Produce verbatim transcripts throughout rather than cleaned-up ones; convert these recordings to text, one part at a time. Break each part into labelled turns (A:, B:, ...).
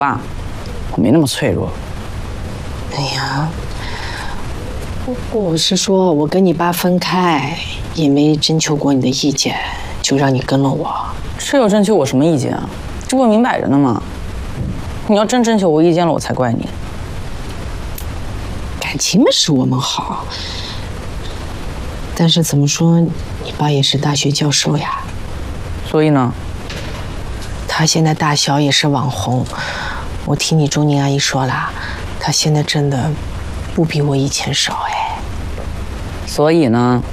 A: 爸，我没那么脆弱。
B: 哎呀，我我是说，我跟你爸分开，也没征求过你的意见，就让你跟了我。
A: 这有征求我什么意见啊？这不明摆着呢吗？你要真征求我意见了，我才怪你。
B: 感情嘛是我们好，但是怎么说，你爸也是大学教授呀。
A: 所以呢？
B: 他现在大小也是网红，我听你钟宁阿姨说了，他现在挣的不比我以前少哎。
A: 所以呢？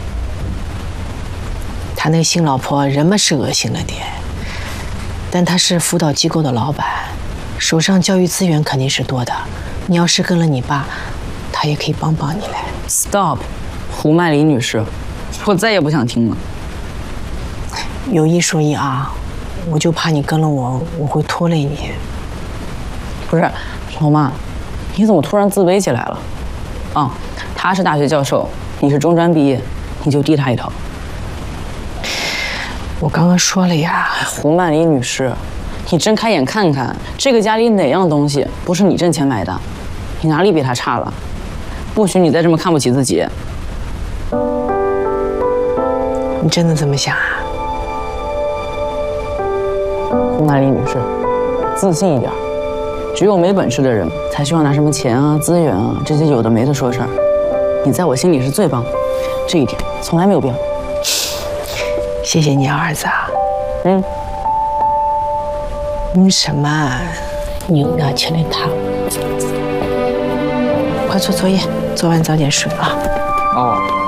B: 他那个新老婆人嘛是恶心了点，但他是辅导机构的老板，手上教育资源肯定是多的。你要是跟了你爸，他也可以帮帮你嘞。
A: Stop， 胡曼梨女士，我再也不想听了。
B: 有一说一啊，我就怕你跟了我，我会拖累你。
A: 不是，老妈，你怎么突然自卑起来了？啊、嗯，他是大学教授，你是中专毕业，你就低他一头。
B: 我刚刚说了呀，
A: 胡曼梨女士，你睁开眼看看，这个家里哪样东西不是你挣钱买的？你哪里比他差了？不许你再这么看不起自己。
B: 你真的这么想啊？
A: 胡曼梨女士，自信一点。只有没本事的人才需要拿什么钱啊、资源啊这些有的没的说事儿。你在我心里是最棒，这一点从来没有变过。
B: 谢谢你啊，儿子啊。
A: 嗯。
B: 你什么？你拿起来他。快做作业，做完早点睡啊。
A: 哦。